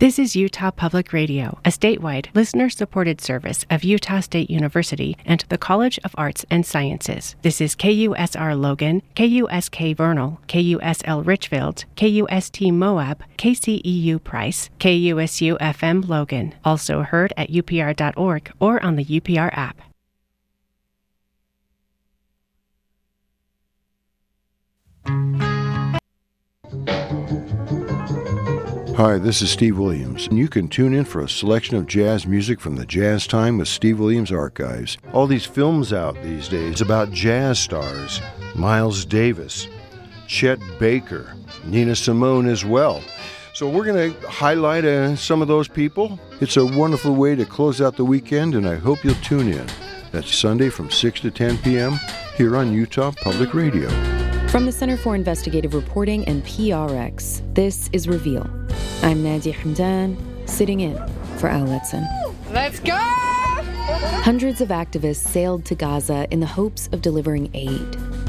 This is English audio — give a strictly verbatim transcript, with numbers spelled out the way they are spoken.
This is Utah Public Radio, a statewide, listener-supported service of Utah State University and the College of Arts and Sciences. This is K U S R Logan, K U S K Vernal, K U S L Richfield, K U S T Moab, K C E U Price, K U S U F M Logan. Also heard at U P R dot org or on the U P R app. Hi, this is Steve Williams, and you can tune in for a selection of jazz music from the Jazz Time with Steve Williams Archives. All these films out these days about jazz stars, Miles Davis, Chet Baker, Nina Simone as well. So we're going to highlight uh, some of those people. It's a wonderful way to close out the weekend, and I hope you'll tune in. That's Sunday from six to ten p.m. here on Utah Public Radio. From the Center for Investigative Reporting and P R X, this is Reveal. I'm Nadia Hamdan, sitting in for Al Letson. Let's go! Hundreds of activists sailed to Gaza in the hopes of delivering aid.